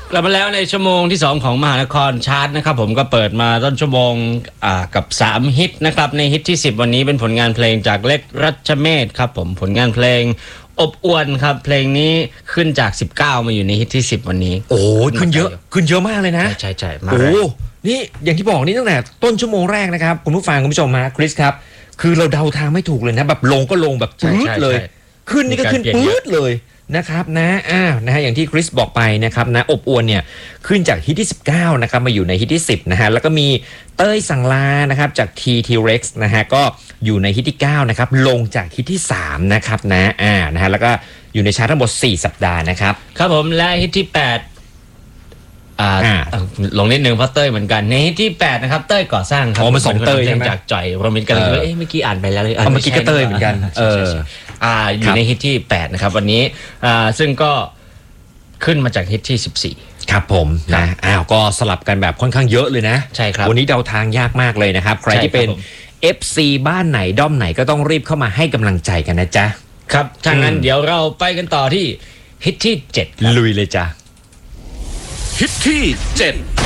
กลับมาแล้วในชั่วโมงที่2ของมหานครชาร์ตนะครับผมก็เปิดมาต้นชั่วโมงกับ3ฮิตนะครับในฮิตที่10วันนี้เป็นผลงานเพลงจากเล็กรัชเมศครับผมผลงานเพลงอบอวลครับเพลงนี้ขึ้นจาก19มาอยู่ในฮิตที่10วันนี้โอ้ขึ้นเยอะมากเลยนะใช่มาโอ้นี่อย่างที่บอกนี่ตั้งแต่ต้นชั่วโมงแรกนะครับคุณผู้ฟังคุณผู้ชมฮะคริสครับคือเราเดาทางไม่ถูกเลยนะแบบลงก็ลงแบบปื๊ดเลยขึ้นนี่ก็ขึ้นปื๊ดเลยนะครับนะนะฮะอย่างที่คริสบอกไปนะครับนะอบอวลเนี่ยขึ้นจากฮิตที่19นะครับมาอยู่ในฮิตที่10นะฮะแล้วก็มีเต้ยสังลานะครับจาก T-Rex นะฮะก็อยู่ในฮิตที่9นะครับลงจากฮิตที่3นะครับนะฮะแล้วก็อยู่ในชาร์ตทั้งหมด4สัปดาห์นะครับครับผมและฮิตที่8ลงนิดนึงเพราะเต้ยเหมือนกันในฮิตที่8นะครับเต้ยก่อสร้างครับมัน2เต้ยใช่ไหมจากจ่อยโรมินกันเลยเมื่อกี้อ่านไปแล้วเลยเมื่อกี้ก็เต้ยเหมือนกันอยู่ในฮิตที่8นะครับวันนี้ซึ่งก็ขึ้นมาจากฮิตที่14 ครับผมนะก็สลับกันแบบค่อนข้างเยอะเลยนะใช่ครับวันนี้เดาทางยากมากเลยนะครับใครที่เป็น FC บ้านไหนด้อมไหนก็ต้องรีบเข้ามาให้กำลังใจกันนะจ๊ะครับถ้างั้นเดี๋ยวเราไปกันต่อที่ฮิตที่7 ลุยเลยจ้ะฮิตที่7